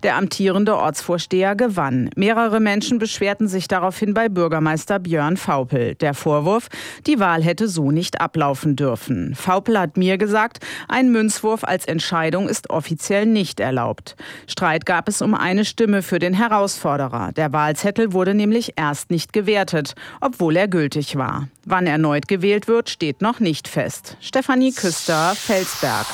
Der amtierende Ortsvorsteher gewann. Mehrere Menschen beschwerten sich daraufhin bei Bürgermeister Björn Vaupel. Der Vorwurf, die Wahl hätte so nicht ablaufen dürfen. Vaupel hat mir gesagt, ein Münzwurf als Entscheidung ist offiziell nicht erlaubt. Streit gab es um eine Stimme für den Herausforderer. Der Wahlzettel wurde nämlich erst nicht gewertet, obwohl er gültig war. Wann erneut gewählt wird, steht noch nicht fest. Stefanie Küster, Felsberg.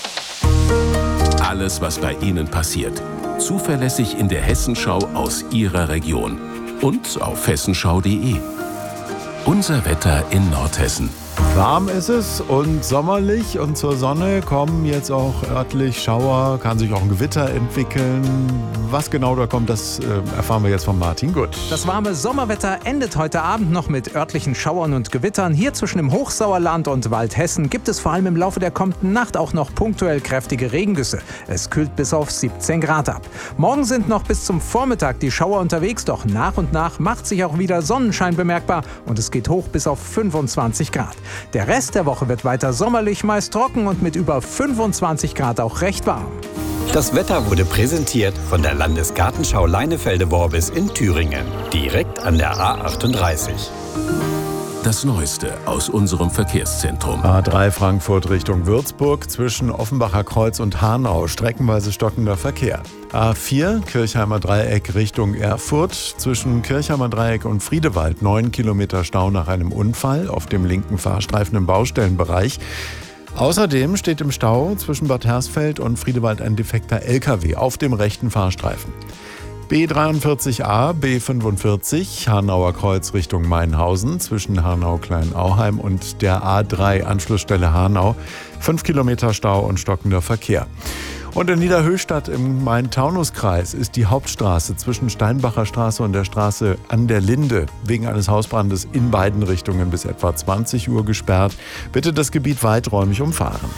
Alles, was bei Ihnen passiert. Zuverlässig in der Hessenschau aus Ihrer Region. Und auf hessenschau.de. Unser Wetter in Nordhessen. Warm ist es und sommerlich, und zur Sonne kommen jetzt auch örtlich Schauer, kann sich auch ein Gewitter entwickeln. Was genau da kommt, das erfahren wir jetzt von Martin Gut. Das warme Sommerwetter endet heute Abend noch mit örtlichen Schauern und Gewittern. Hier zwischen dem Hochsauerland und Waldhessen gibt es vor allem im Laufe der kommenden Nacht auch noch punktuell kräftige Regengüsse. Es kühlt bis auf 17 Grad ab. Morgen sind noch bis zum Vormittag die Schauer unterwegs, doch nach und nach macht sich auch wieder Sonnenschein bemerkbar und es geht hoch bis auf 25 Grad. Der Rest der Woche wird weiter sommerlich, meist trocken und mit über 25 Grad auch recht warm. Das Wetter wurde präsentiert von der Landesgartenschau Leinefelde-Worbis in Thüringen, direkt an der A38. Das Neueste aus unserem Verkehrszentrum. A3 Frankfurt Richtung Würzburg zwischen Offenbacher Kreuz und Hanau, streckenweise stockender Verkehr. A4 Kirchheimer Dreieck Richtung Erfurt zwischen Kirchheimer Dreieck und Friedewald, 9 Kilometer Stau nach einem Unfall auf dem linken Fahrstreifen im Baustellenbereich. Außerdem steht im Stau zwischen Bad Hersfeld und Friedewald ein defekter LKW auf dem rechten Fahrstreifen. B43a, B45, Hanauer Kreuz Richtung Mainhausen zwischen Hanau-Kleinauheim und der A3 Anschlussstelle Hanau. 5 Kilometer Stau und stockender Verkehr. Und in Niederhöchstadt im Main-Taunus-Kreis ist die Hauptstraße zwischen Steinbacher Straße und der Straße an der Linde wegen eines Hausbrandes in beiden Richtungen bis etwa 20 Uhr gesperrt. Bitte das Gebiet weiträumig umfahren.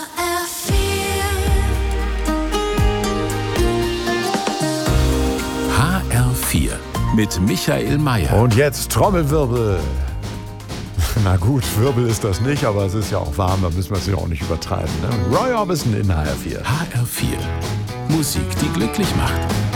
HR4 mit Michael Mayer. Und jetzt Trommelwirbel. Na gut, Wirbel ist das nicht, aber es ist ja auch warm, da müssen wir es ja auch nicht übertreiben. Ne? Roy Orbison in HR4. HR4. Musik, die glücklich macht.